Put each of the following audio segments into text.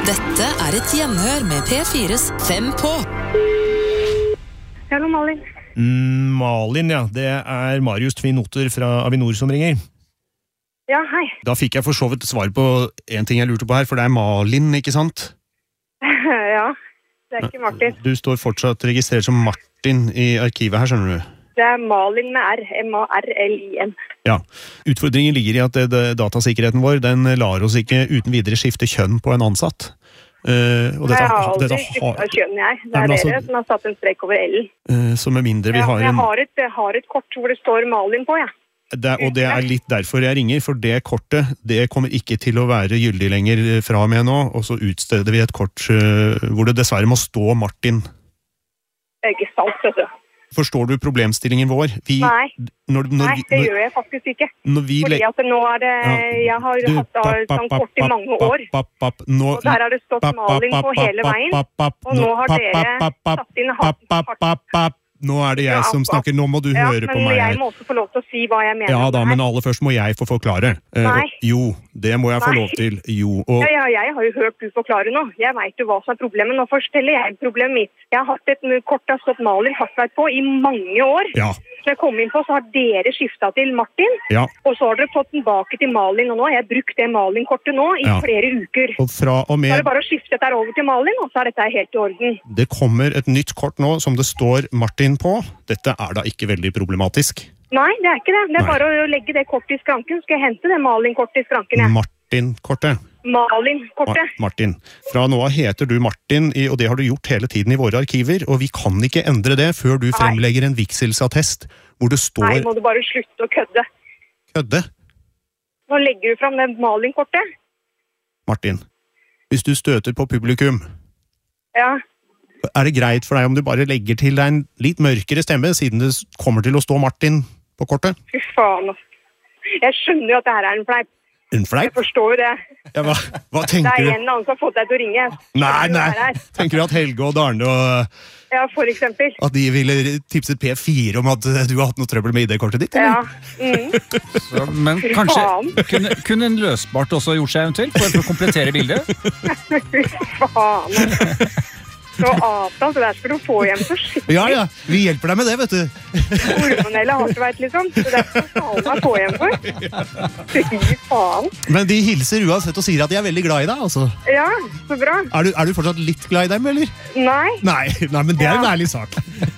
Dette et gjenhør med P4's 5 på. Hallo, Malin. Malin, ja. Det Marius Tvinoter fra Avinor som ringer. Ja, hei. Da fikk jeg for så vidt svar på en ting jeg lurte på her, for det Malin, ikke sant? Ja, det ikke Martin. Du står fortsatt registrert som Martin i arkivet her, skjønner du? Det Malin med R, M-A-R-L-I-N. Ja. Utfordringen ligger i at datasikkerheten vår, den lar oss ikke uten videre skifte kjønn på en ansatt. Og jeg har aldri skiftet kjønn, jeg. Det dere som har satt en strek over L. Så med mindre vi har en... Jeg har et kort hvor det står Malin på, ja. Og det litt derfor jeg ringer, for det kortet, det kommer ikke til å være gyldig lenger fra og med nå, og så utsteder vi et kort hvor det dessverre må stå Martin. Ikke sant, vet du. Forstår du problemstillingen vår? Nei, det gjør jeg faktisk ikke. Fordi at nå det... Jeg har hatt sånn kort i mange år. Og der har det stått Malin på hele veien. Og nå har dere satt inn hardt. Nå det jeg som snakker, nå må du høre på meg her. Ja, men jeg må også få lov til å si hva jeg mener. Ja da, men aller først må jeg få forklare. Nei. Jo, det må jeg få lov til. Jo. Ja, jeg har jo hørt du forklare nå. Jeg vet jo hva som problemet. Nå forteller jeg problemet mitt. Jeg har hatt et kort av stått Malin fastverk på i mange år. Ja. Så jeg kom inn på, så har dere skiftet til Martin. Ja. Og så har dere fått tilbake til Malin, og nå har jeg brukt det Malin-kortet nå i flere uker. Og fra og med... Så det bare å skifte dette over til Malin, og så dette helt i orden. Det kommer et nytt kort nå som det står Martin på. Dette da ikke veldig problematisk. Nei, det ikke det. Det bare å legge det kortet i skranken. Skal jeg hente det Malin-kortet i skranken? Martin-kortet. Malin-kortet. Martin. Fra nå av heter du Martin, og det har du gjort hele tiden i våre arkiver, og vi kan ikke endre det før du fremlegger en vigselsattest, hvor det står... Nei, må du bare slutte å kødde. Kødde? Nå legger du frem det Malin-kortet. Martin, hvis du støter på publikum, det greit for deg om du bare legger til deg en litt mørkere stemme, siden det kommer til å stå Martin på kortet? Fy faen. Jeg skjønner jo at dette en fleip. En fleip? Jeg forstår det. Ja, hva tenker du? Det en annen som har fått deg til å ringe. Nei. Tenker du at Helge og Darne og... Ja, for eksempel. At de ville tipset P4 om at du har hatt noe trøbbel med ID-kortet ditt, eller? Ja. Så, men kanskje kunne en løsbart også gjort seg eventuelt, for å komplettere bildet? Fy faen. Så avtalt, det skal du få hjem så skikkelig. Ja, vi hjelper deg med det, vet du. Hormonelle hartveit, liksom. Så det skal man få hjem for. Fy faen. Men de hilser uansett og sier at de veldig glad i deg, altså. Ja, så bra. Er du fortsatt litt glad i dem, eller? Nei. Nei, men det en ærlig sak.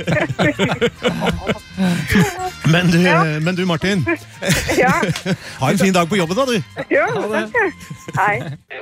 Men du, Martin. Ja. Ha en fin dag på jobben, da, du. Ja, takk. Hei.